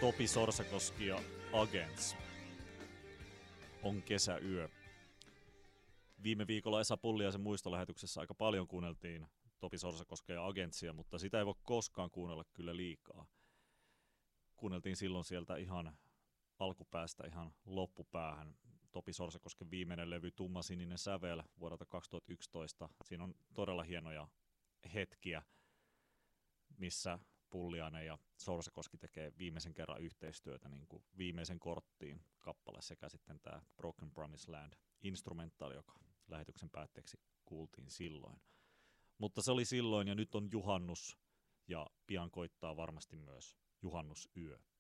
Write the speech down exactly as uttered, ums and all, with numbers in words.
Topi Sorsakoski ja Agents. On kesäyö. Viime viikolla Esa Pulliaisen muistolähetyksessä aika paljon kuunneltiin Topi Sorsakoskea ja Agentsia, mutta sitä ei voi koskaan kuunnella kyllä liikaa. Kuunneltiin silloin sieltä ihan alkupäästä ihan loppupäähän Topi Sorsakosken viimeinen levy Tummasininen sävel vuodelta kaksituhattayksitoista. Siinä on todella hienoja hetkiä, missä Pulliainen ja Sorsakoski tekee viimeisen kerran yhteistyötä niin kuin viimeisen korttiin kappale sekä sitten tämä Broken Promised Land instrumentaali, joka lähetyksen päätteeksi kuultiin silloin. Mutta se oli silloin ja nyt on juhannus ja pian koittaa varmasti myös juhannusyö.